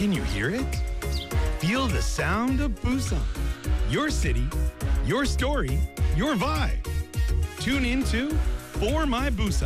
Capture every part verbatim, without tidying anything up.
Can you hear it? Feel the sound of Busan. Your city, your story, your vibe. Tune into For My Busan.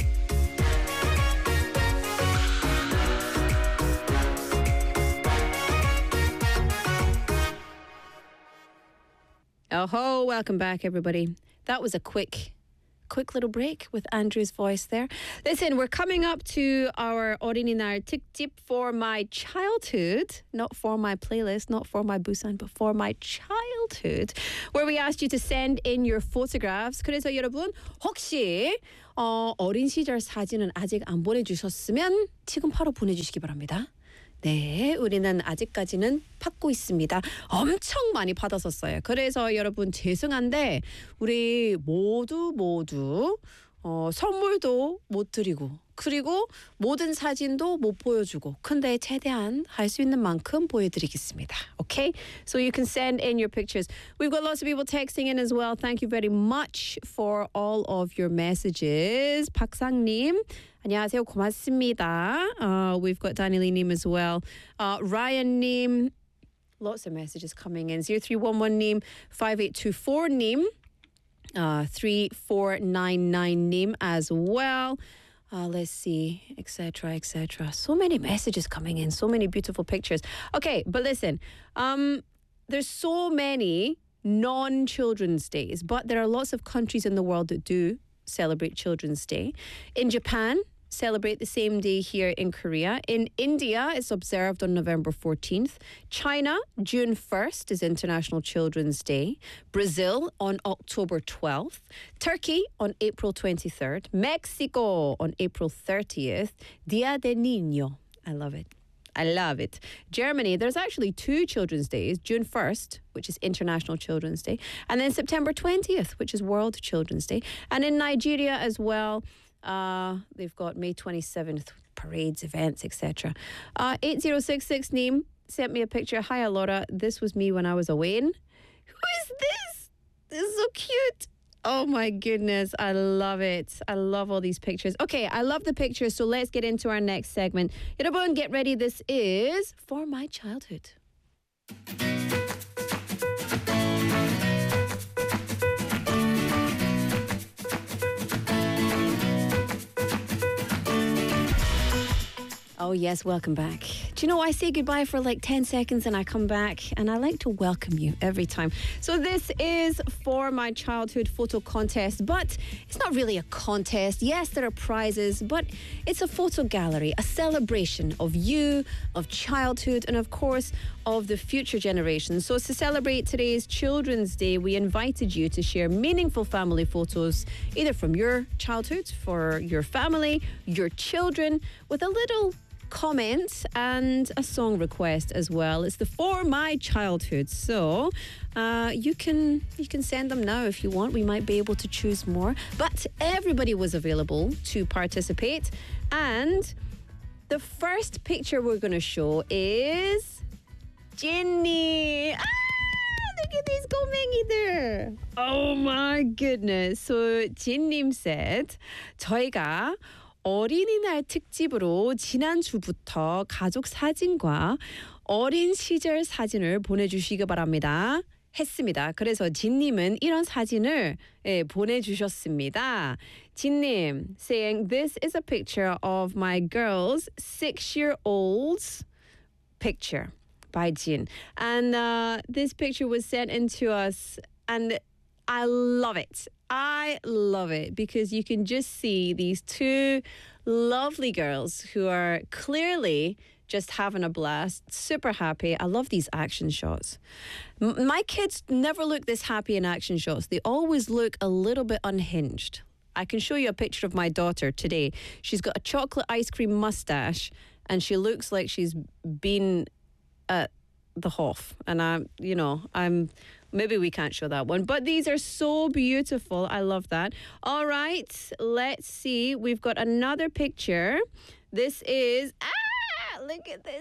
Oh, welcome back, everybody. That was a quick, quick little break with Andrew's voice there. Listen, we're coming up to our 어린이날 특집 for my childhood, not for my playlist, not for my Busan, but for my childhood, where we asked you to send in your photographs. 그래서 여러분, 혹시 어, 어린 시절 사진은 아직 안 보내주셨으면 지금 바로 보내주시기 바랍니다. 네, 우리는 아직까지는 받고 있습니다. 엄청 많이 받았었어요. 그래서 여러분 죄송한데 우리 모두 모두 어, 선물도 못 드리고 그리고 모든 사진도 못 보여주고 근데 최대한 할 수 있는 만큼 보여드리겠습니다. Okay? So you can send in your pictures. We've got lots of people texting in as well. Thank you very much for all of your messages. 박상님, 안녕하세요. 고맙습니다. Uh, we've got Danieli님 as well. Uh, Ryan님, lots of messages coming in. zero three one one 님, five eight two four 님. Uh, three four nine nine 님 as well. Uh, let's see, et cetera, et cetera. So many messages coming in, so many beautiful pictures. Okay, but listen, um, there's so many non-Children's Days, but there are lots of countries in the world that do celebrate Children's Day. In Japan, celebrate the same day here in Korea. In India, it's observed on November fourteenth. China, June first is International Children's Day. Brazil on October twelfth. Turkey on April twenty-third. Mexico on April thirtieth. Dia de Niño. I love it. I love it. Germany, there's actually two Children's Days. June first, which is International Children's Day. And then September twentieth, which is World Children's Day. And in Nigeria as well, Uh, they've got May twenty-seventh parades, events, et cetera. Uh, eight zero six six name sent me a picture. Hi, Alora. This was me when I was away. Who is this? This is so cute. Oh my goodness. I love it. I love all these pictures. Okay, I love the pictures. So let's get into our next segment. 여러분, get ready. This is For My Childhood. Oh, yes, welcome back. Do you know, I say goodbye for like ten seconds and I come back and I like to welcome you every time. So this is For My Childhood photo contest, but it's not really a contest. Yes, there are prizes, but it's a photo gallery, a celebration of you, of childhood, and of course, of the future generations. So to celebrate today's Children's Day, we invited you to share meaningful family photos, either from your childhood, for your family, your children, with a little comment and a song request as well. It's the For My Childhood. So uh, you can you can send them now if you want. We might be able to choose more. But everybody was available to participate. And the first picture we're going to show is Jinny. Ah! Look at this 꼬맹이 there. Oh my goodness. So Jin님 said, 저희가 어린이날 특집으로 지난주부터 가족 사진과 어린 시절 사진을 보내주시기 바랍니다. 했습니다. 그래서 진님은 이런 사진을 예, 보내주셨습니다. 진님 saying this is a picture of my girl's six-year-old's picture by Jin. And uh, this picture was sent in to us and I love it. I love it because you can just see these two lovely girls who are clearly just having a blast, super happy. I love these action shots. M- my kids never look this happy in action shots. They always look a little bit unhinged. I can show you a picture of my daughter today. She's got a chocolate ice cream mustache and she looks like she's been at the Hof. And I'm, you know, I'm... Maybe we can't show that one. But these are so beautiful. I love that. All right. Let's see. We've got another picture. This is... Ah! Look at this.